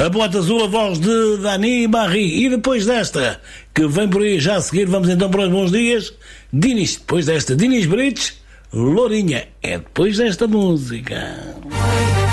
A Boate Azul, a voz de Dani Barry. E depois desta, que vem por aí já a seguir, vamos então para os bons dias. Dinis, depois desta, Dinis Brites, Lourinha. É depois desta música.